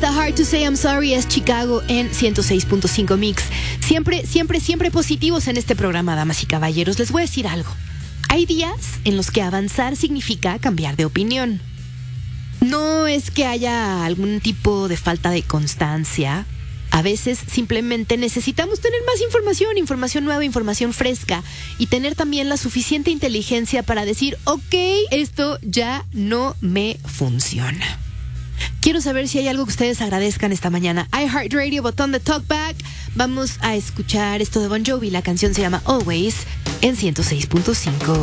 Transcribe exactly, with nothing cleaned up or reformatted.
está Hard to Say I'm Sorry, es Chicago en ciento seis punto cinco Mix. Siempre, siempre, siempre positivos en este programa, damas y caballeros. Les voy a decir algo. Hay días en los que avanzar significa cambiar de opinión. No es que haya algún tipo de falta de constancia. A veces simplemente necesitamos tener más información, información nueva, información fresca y tener también la suficiente inteligencia para decir, ok, esto ya no me funciona. Quiero saber si hay algo que ustedes agradezcan esta mañana. iHeartRadio, botón de Talkback. Vamos a escuchar esto de Bon Jovi. La canción se llama Always en ciento seis punto cinco.